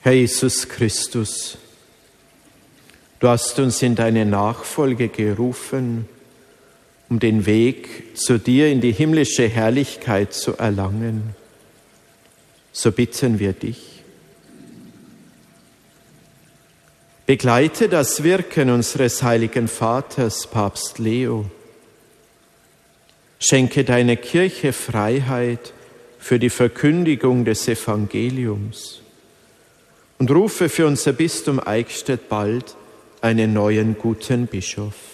Herr Jesus Christus, du hast uns in deine Nachfolge gerufen, um den Weg zu dir in die himmlische Herrlichkeit zu erlangen. So bitten wir dich. Begleite das Wirken unseres heiligen Vaters, Papst Leo. Schenke deine Kirche Freiheit für die Verkündigung des Evangeliums und rufe für unser Bistum Eichstätt bald einen neuen guten Bischof.